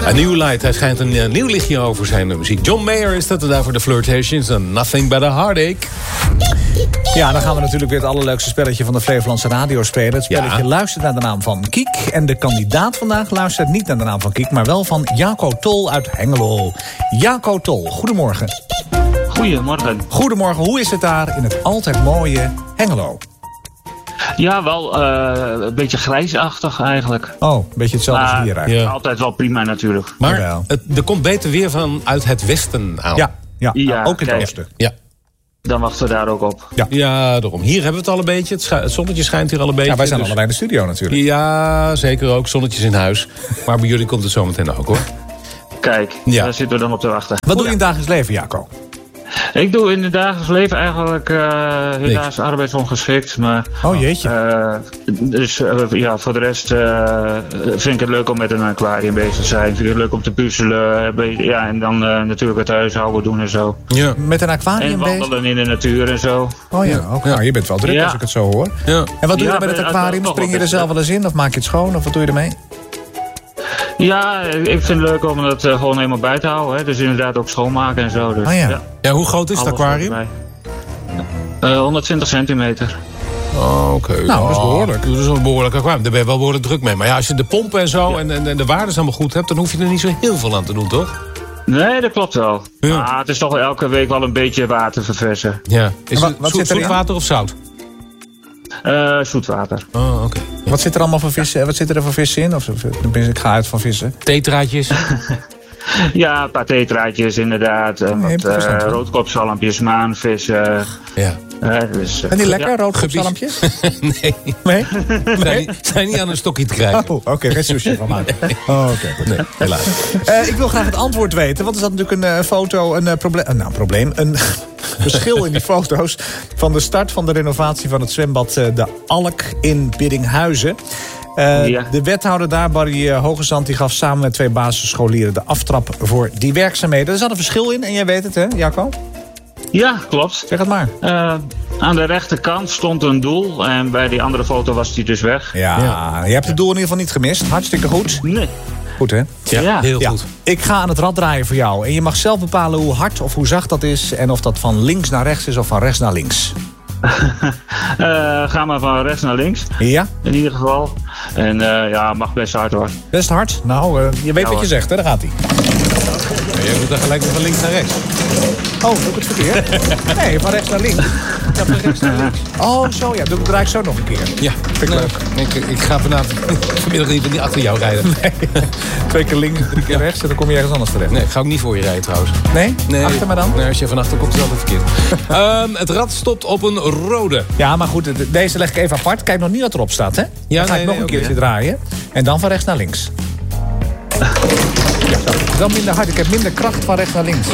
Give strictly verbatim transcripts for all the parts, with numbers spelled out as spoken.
A New Light, hij schijnt een uh, nieuw lichtje over zijn uh, muziek. John Mayer is dat en daarvoor de Flirtations en Nothing But A Heartache. Ja, dan gaan we natuurlijk weer het allerleukste spelletje van de Flevolandse radio spelen. Het spelletje ja. luistert naar de naam van Kiek. En de kandidaat vandaag luistert niet naar de naam van Kiek, maar wel van Jaco Tol uit Hengelo. Jaco Tol, goedemorgen. Goedemorgen. Goedemorgen, hoe is het daar in het altijd mooie Hengelo? Ja, wel uh, een beetje grijsachtig eigenlijk. Oh, een beetje hetzelfde maar, als hier eigenlijk. Ja. Altijd wel prima natuurlijk. Maar ja, het, er komt beter weer van uit het westen aan. Ja, ja, ja ook in het kijk, oosten. Ja. Dan wachten we daar ook op. Ja. ja, daarom. Hier hebben we het al een beetje. Het, schu- het zonnetje schijnt hier al een beetje. Ja, wij zijn dus... allebei in de studio natuurlijk. Ja, zeker ook. Zonnetjes in huis. Maar bij jullie komt het zometeen ook hoor. Kijk, ja. daar zitten we dan op te wachten. Wat doe je in het dagelijks leven, Jaco? Ik doe in het dagelijks leven eigenlijk uh, helaas arbeidsongeschikt. Maar, oh jeetje. Uh, dus uh, ja, voor de rest uh, vind ik het leuk om met een aquarium bezig te zijn. Vind ik het leuk om te puzzelen. Ja, en dan uh, natuurlijk het huishouden doen en zo. Ja. Met een aquarium en wandelen bezig? in de natuur en zo. Oh ja, ook. Ja, je bent wel druk ja. als ik het zo hoor. Ja. En wat doe je ja, dan met het aquarium? Spring je er zelf wel eens in of maak je het schoon? Of wat doe je ermee? Ja, ik vind het leuk om het uh, gewoon helemaal bij te houden. Hè. Dus inderdaad ook schoonmaken en zo. Dus, oh ja. Ja. ja, hoe groot is het aquarium? Uh, honderdtwintig centimeter. Oh, oké. Okay. Nou, dat is behoorlijk. Dat is een behoorlijk aquarium. Daar ben je wel behoorlijk druk mee. Maar ja, als je de pompen en zo ja. en, en, en de waardes allemaal goed hebt, dan hoef je er niet zo heel veel aan te doen, toch? Nee, dat klopt wel. Ja. Maar het is toch wel elke week wel een beetje water verversen. Ja. Is wat, het wat zoet, zit zoet water of zout? Uh, zoetwater. Oh, oké. Okay. Ja. Wat zit er allemaal voor vissen? Wat zit er voor vissen in? Of ik ga uit van vissen. Tetraatjes. Ja, een paar tetraatjes inderdaad. Uh, nee, wat uh, roodkopzalmpjes, maanvissen. Ja. Uh, dus, uh, en die lekker, ja. roodkopzalmpjes? nee. Nee? nee? Zijn niet aan een stokje te krijgen. Oh, oké, okay, geen sushi van mij. Nee. Oh, oké, okay, goed. Nee, helaas. Uh, ik wil graag het antwoord weten, want er zat natuurlijk een uh, foto, een uh, probleem, uh, nou, probleem, een verschil in die foto's van de start van de renovatie van het zwembad uh, De Alk in Biddinghuizen. Uh, ja. De wethouder daar, Barry uh, Hogezand, die gaf samen met twee basisscholieren de aftrap voor die werkzaamheden. Er zat een verschil in en jij weet het, hè, Jaco? Ja, klopt. Zeg het maar. Uh, aan de rechterkant stond een doel en bij die andere foto was die dus weg. Ja, ja. Je hebt het doel in ieder geval niet gemist. Hartstikke goed. Nee. Goed, hè? Ja, ja. heel ja. goed. Ik ga aan het rad draaien voor jou. En je mag zelf bepalen hoe hard of hoe zacht dat is. En of dat van links naar rechts is of van rechts naar links. uh, ga maar van rechts naar links. Ja? In ieder geval. En uh, ja, mag best hard hoor. Best hard? Nou, uh, je weet ja, wat je zegt, hè? Daar gaat hij. Ja, jij moet dan gelijk van links naar rechts. Oh, doe ik het verkeerd? Nee, van rechts naar links. Ja, van rechts naar links. Oh, zo ja. Doe ik draai ik zo nog een keer. Ja, vind ik nee. leuk. Ik, ik ga vanavond vanmiddag niet, niet achter jou rijden. Nee. Twee keer links, drie keer rechts en dan kom je ergens anders terecht. Nee, ik ga ook niet voor je rijden trouwens. Nee? nee. Achter me dan? Nee, als je van achter komt is het altijd verkeerd. um, het rad stopt op een rode. Ja, maar goed, deze leg ik even apart. Kijk nog niet wat erop staat, hè? Ja, dan ga nee, ik nog nee, een keertje okay, draaien. En dan van rechts naar links. Ja, zo. Dan minder hard. Ik heb minder kracht van rechts naar links.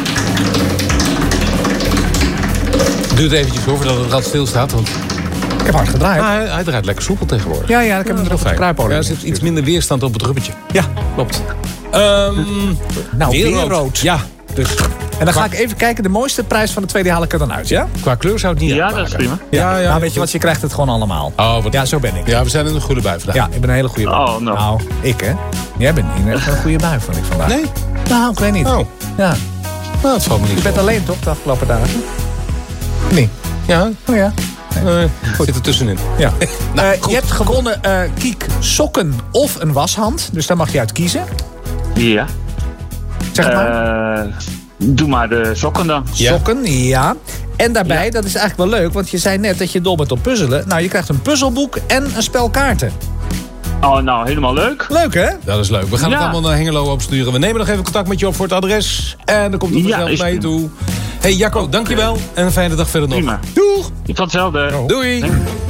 Duurt eventjes hoor, voordat het rad stilstaat. Want... Ik heb hard gedraaid. Ah, hij, hij draait lekker soepel tegenwoordig. Ja, ja, ik heb ja, hem erop kruipolie. Ja, er zit iets minder weerstand op het rubbetje. Ja, klopt. Um, nou, weer, weer rood. rood. Ja, dus... En dan ga ik even kijken, de mooiste prijs van de tweede haal ik er dan uit, ja? Qua kleur zou het niet Ja, uitmaken. dat is prima. Ja, ja, nou, weet je wat, je krijgt het gewoon allemaal. Oh, wat... Ja, zo ben ik. Ja, we zijn in een goede bui vandaag. Ja, ik ben een hele goede bui. Oh, no. Nou, ik hè? Jij bent niet echt een goede bui, vond ik vandaag. Nee? Nou, ik weet niet. Oh. Ja. Nou, het valt me niet. Je bent voor. alleen toch, de afgelopen dagen? Nee. Ja? Oh ja. Nee. Uh, zit er tussenin. Ja. nou, uh, je hebt gewonnen uh, Kiek sokken of een washand. Dus daar mag je uit kiezen. Ja. Zeg het maar. Uh, doe maar de sokken dan. Ja. Sokken, ja. En daarbij, ja. dat is eigenlijk wel leuk, want je zei net dat je dol bent op puzzelen. Nou, je krijgt een puzzelboek en een spel kaarten. Oh, nou, helemaal leuk. Leuk, hè? Dat is leuk. We gaan ja. het allemaal naar Hengelo opsturen. We nemen nog even contact met je op voor het adres. En dan komt er vanzelf ja, naar je toe. Hey Jacco, dankjewel. En een fijne dag verder nog. Prima. Doeg! Tot hetzelfde. Doei. Doei.